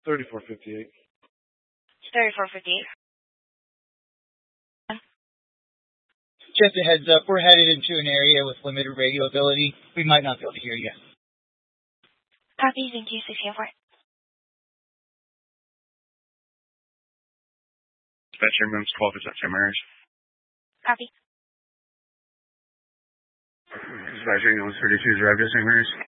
3458. 3458. Just a heads up, we're headed into an area with limited radio ability. We might not be able to hear you. Copy, thank you, 604. Dispatcher, rooms 12 is at St. Mary's. Copy. Dispatcher, ambulance 32 is arrived at St. Mary's.